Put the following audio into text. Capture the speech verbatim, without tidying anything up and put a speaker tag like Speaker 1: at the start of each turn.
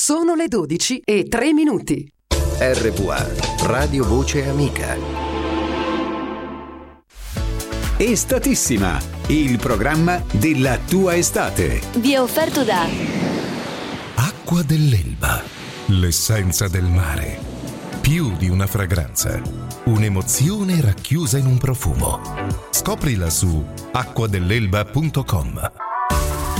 Speaker 1: Sono le dodici e tre minuti.
Speaker 2: R V A, Radio Voce Amica.
Speaker 3: Estatissima, il programma della tua estate.
Speaker 4: Vi è offerto da
Speaker 5: Acqua dell'Elba, l'essenza del mare. Più di una fragranza, un'emozione racchiusa in un profumo. Scoprila su acqua dell'elba punto com.